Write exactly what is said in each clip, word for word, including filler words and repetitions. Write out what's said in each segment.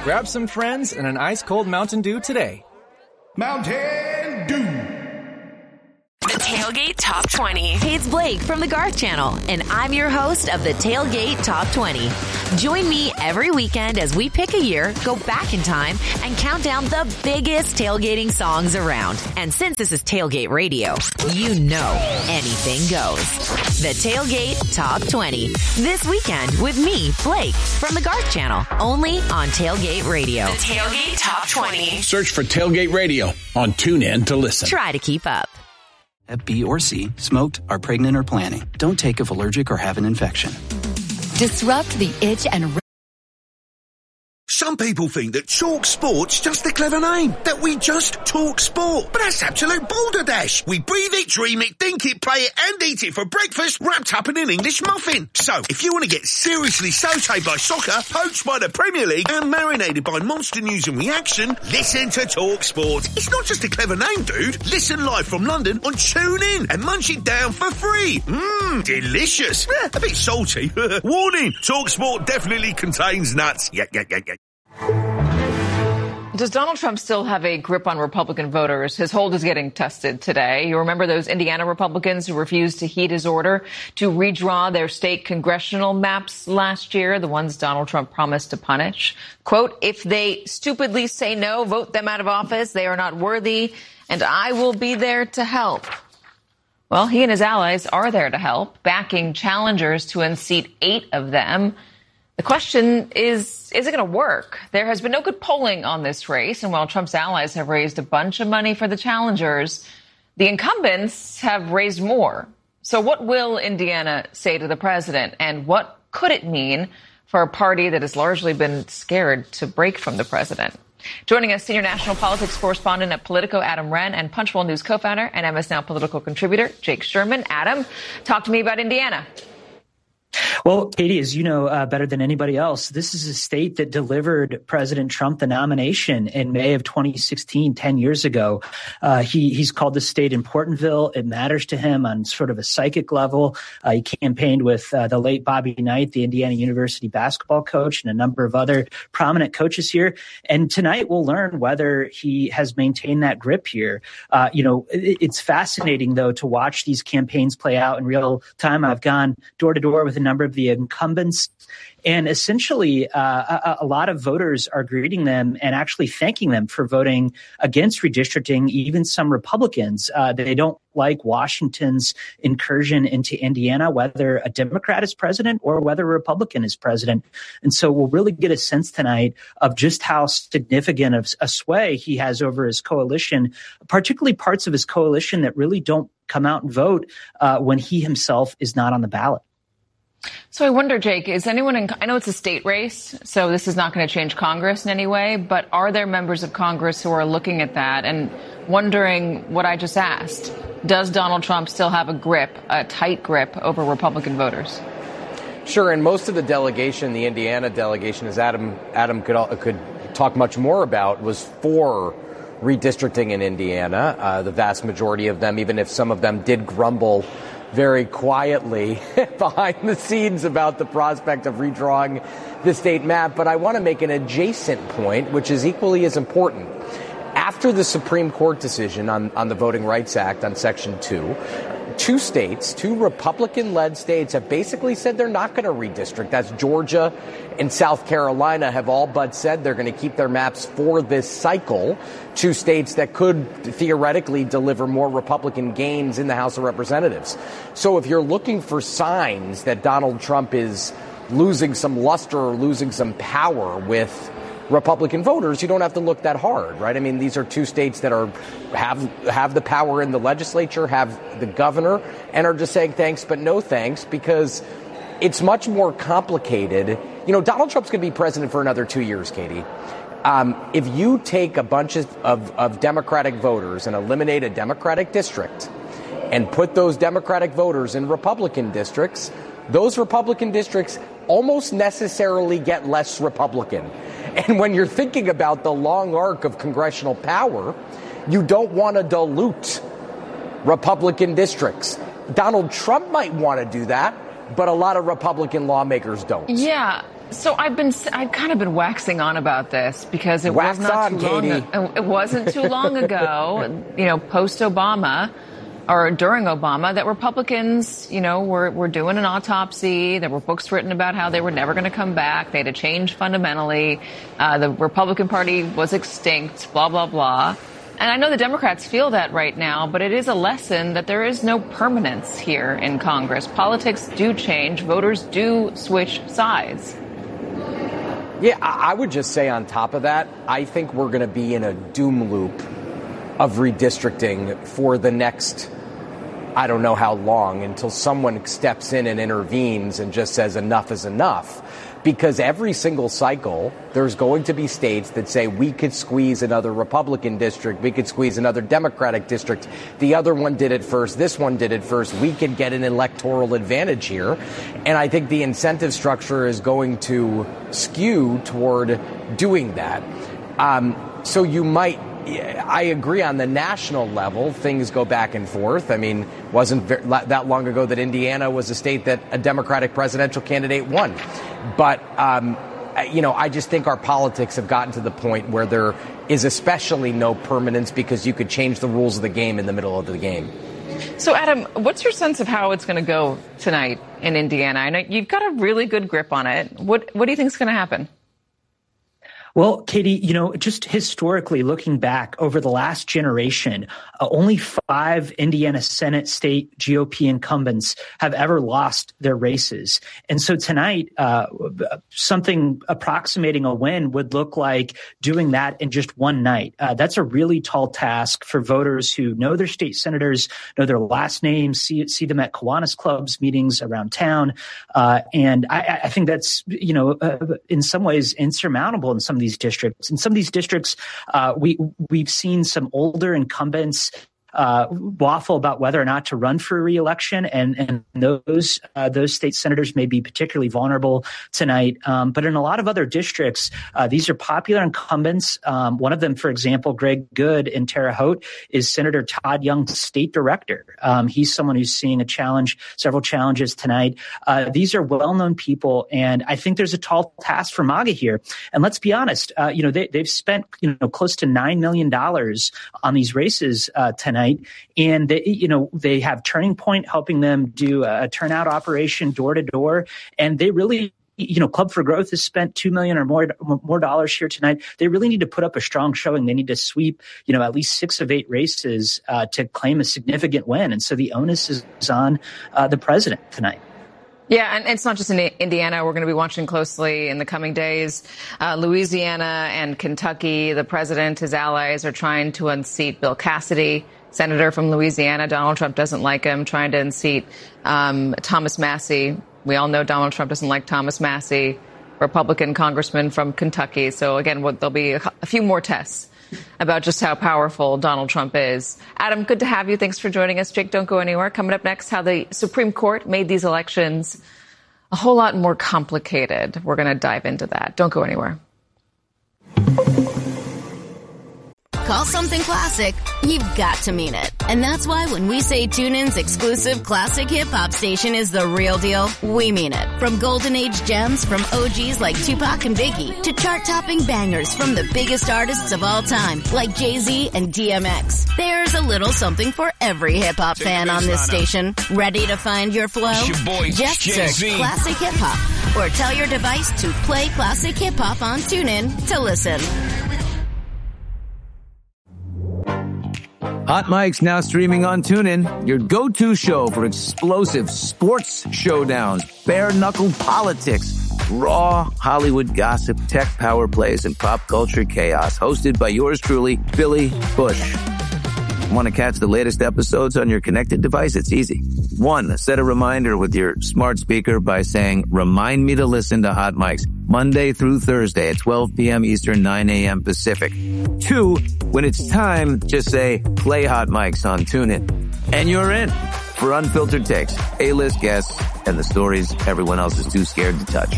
Grab some friends and an ice-cold Mountain Dew today. Mountain Dew. The Tailgate Top twenty. Hey, it's Blake from the Garth Channel, and I'm your host of the Tailgate Top twenty. Join me every weekend as we pick a year, go back in time, and count down the biggest tailgating songs around. And since this is Tailgate Radio, you know anything goes. The Tailgate Top twenty. This weekend with me, Blake, from the Garth Channel, only on Tailgate Radio. The Tailgate Top twenty. Search for Tailgate Radio on TuneIn to listen. Try to keep up. Hep B or C, smoked, are pregnant or planning. Don't take if allergic or have an infection. Disrupt the itch and... Some people think that Talk Sport's just a clever name, that we just talk sport. But that's absolute balderdash. We breathe it, dream it, think it, play it, and eat it for breakfast wrapped up in an English muffin. So, if you want to get seriously sautéed by soccer, poached by the Premier League, and marinated by monster news and reaction, listen to Talk Sport. It's not just a clever name, dude. Listen live from London on TuneIn and munch it down for free. Mmm, delicious. Eh, a bit salty. Warning, Talk Sport definitely contains nuts. Yeah, yeah, yeah, yeah. Does Donald Trump still have a grip on Republican voters? His hold is getting tested today. You remember those Indiana Republicans who refused to heed his order to redraw their state congressional maps last year, the ones Donald Trump promised to punish? Quote, if they stupidly say no, vote them out of office. They are not worthy, and I will be there to help. Well, he and his allies are there to help, backing challengers to unseat eight of them. The question is, is it going to work? There has been no good polling on this race, and while Trump's allies have raised a bunch of money for the challengers, the incumbents have raised more. So what will Indiana say to the president, and what could it mean for a party that has largely been scared to break from the president? Joining us, senior national politics correspondent at Politico, Adam Wren, and Punchbowl News co-founder and M S Now political contributor, Jake Sherman. Adam, talk to me about Indiana. Well, Katie, as you know uh, better than anybody else, this is a state that delivered President Trump the nomination in May of twenty sixteen, ten years ago. Uh, he, he's called the state Importantville. It matters to him on sort of a psychic level. Uh, he campaigned with uh, the late Bobby Knight, the Indiana University basketball coach, and a number of other prominent coaches here. And tonight we'll learn whether he has maintained that grip here. Uh, you know, it, it's fascinating, though, to watch these campaigns play out in real time. I've gone door to door with a number of the incumbents, and essentially uh, a, a lot of voters are greeting them and actually thanking them for voting against redistricting. Even some Republicans, uh, they don't like Washington's incursion into Indiana, whether a Democrat is president or whether a Republican is president. And so we'll really get a sense tonight of just how significant of a sway he has over his coalition, particularly parts of his coalition that really don't come out and vote uh, when he himself is not on the ballot. So I wonder, Jake, is anyone in, I know it's a state race, so this is not going to change Congress in any way, but are there members of Congress who are looking at that and wondering what I just asked? Does Donald Trump still have a grip, a tight grip over Republican voters? Sure. And most of the delegation, the Indiana delegation, as Adam, Adam could, could talk much more about, was for redistricting in Indiana. Uh, the vast majority of them, even if some of them did grumble very quietly behind the scenes about the prospect of redrawing the state map. But I want to make an adjacent point, which is equally as important. After the Supreme Court decision on, on the Voting Rights Act on Section two, two states, two Republican-led states, have basically said they're not going to redistrict. That's Georgia and South Carolina have all but said they're going to keep their maps for this cycle. Two states that could theoretically deliver more Republican gains in the House of Representatives. So if you're looking for signs that Donald Trump is losing some luster or losing some power with Republican voters, you don't have to look that hard, right? I mean, these are two states that are have have the power in the legislature, have the governor, and are just saying thanks but no thanks, because it's much more complicated. You know, Donald Trump's going to be president for another two years, Katie. Um, if you take a bunch of, of, of Democratic voters and eliminate a Democratic district and put those Democratic voters in Republican districts, those Republican districts almost necessarily get less Republican. And when you're thinking about the long arc of congressional power, you don't want to dilute Republican districts. Donald Trump might want to do that, but a lot of Republican lawmakers don't. Yeah. So I've been, I've kind of been waxing on about this because it Wax was not on, too long. Katie. It wasn't too long ago, you know, post Obama or during Obama, that Republicans, you know, were were doing an autopsy. There were books written about how they were never going to come back. They had to change fundamentally. Uh, the Republican Party was extinct. Blah blah blah. And I know the Democrats feel that right now, but it is a lesson that there is no permanence here in Congress. Politics do change. Voters do switch sides. Yeah, I would just say on top of that, I think we're going to be in a doom loop of redistricting for the next, I don't know how long, until someone steps in and intervenes and just says enough is enough. Because every single cycle, there's going to be states that say we could squeeze another Republican district, we could squeeze another Democratic district. The other one did it first, this one did it first. We could get an electoral advantage here. And I think the incentive structure is going to skew toward doing that. Um, so you might, I agree on the national level, things go back and forth. I mean, wasn't very, that long ago that Indiana was a state that a Democratic presidential candidate won. But, um, you know, I just think our politics have gotten to the point where there is especially no permanence because you could change the rules of the game in the middle of the game. So, Adam, what's your sense of how it's going to go tonight in Indiana? I know you've got a really good grip on it. What, what do you think is going to happen? Well, Katie, you know, just historically looking back over the last generation, uh, only five Indiana Senate state G O P incumbents have ever lost their races. And so tonight, uh, something approximating a win would look like doing that in just one night. Uh, that's a really tall task for voters who know their state senators, know their last names, see, see them at Kiwanis clubs, meetings around town. Uh, and I, I think that's, you know, uh, in some ways insurmountable in some of these districts. In some of these districts, uh, we, we've seen some older incumbents uh, waffle about whether or not to run for re-election, and, and those uh, those state senators may be particularly vulnerable tonight. Um, but in a lot of other districts, uh, these are popular incumbents. Um, one of them, for example, Greg Good in Terre Haute, is Senator Todd Young's state director. Um, he's someone who's seeing a challenge, several challenges tonight. Uh, these are well-known people, and I think there's a tall task for MAGA here. And let's be honest, uh, you know, they, they've spent you know close to nine million dollars on these races uh, tonight. And they, you know, they have Turning Point helping them do a turnout operation door to door. And they really, you know, Club for Growth has spent two million or more, more dollars here tonight. They really need to put up a strong showing. They need to sweep, you know, at least six of eight races uh, to claim a significant win. And so the onus is on uh, the president tonight. Yeah, and it's not just in Indiana. We're going to be watching closely in the coming days. Uh, Louisiana and Kentucky, the president, his allies are trying to unseat Bill Cassidy, senator from Louisiana. Donald Trump doesn't like him, trying to unseat um, Thomas Massie. We all know Donald Trump doesn't like Thomas Massie, Republican congressman from Kentucky. So, again, there'll be a, a few more tests about just how powerful Donald Trump is. Adam, good to have you. Thanks for joining us. Jake, don't go anywhere. Coming up next, how the Supreme Court made these elections a whole lot more complicated. We're going to dive into that. Don't go anywhere. Call something classic, you've got to mean it. And that's why when we say TuneIn's exclusive classic hip-hop station is the real deal, we mean it. From golden age gems from O Gs like Tupac and Biggie to chart-topping bangers from the biggest artists of all time like Jay-Z and D M X. There's a little something for every hip-hop fan on this station. Ready to find your flow? Your boy, Just Jay-Z. search Classic Hip-Hop or tell your device to play Classic Hip-Hop on TuneIn to listen. Hot Mic's now streaming on TuneIn, your go-to show for explosive sports showdowns, bare-knuckle politics, raw Hollywood gossip, tech power plays, and pop culture chaos. Hosted by yours truly, Billy Bush. Want to catch the latest episodes on your connected device? It's easy. One, set a reminder with your smart speaker by saying, remind me to listen to Hot Mics Monday through Thursday at twelve p.m. Eastern, nine a.m. Pacific. Two, when it's time, just say, play Hot Mics on TuneIn. And you're in for unfiltered takes, A-list guests, and the stories everyone else is too scared to touch.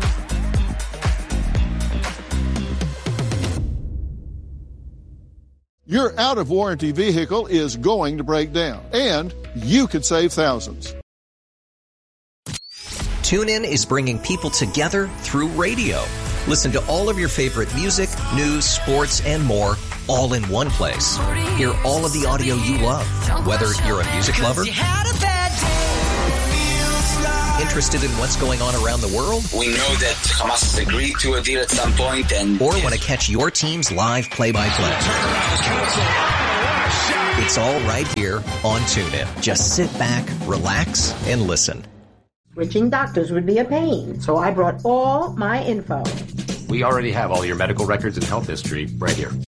Your out-of-warranty vehicle is going to break down, and you could save thousands. TuneIn is bringing people together through radio. Listen to all of your favorite music, news, sports, and more all in one place. Hear all of the audio you love, whether you're a music lover, interested in what's going on around the world, we know that Hamas has agreed to a deal at some point, and or want to catch your team's live play-by-play. It's all right here on TuneIn. Just sit back, relax, and listen. Switching doctors would be a pain, so I brought all my info. We already have all your medical records and health history right here.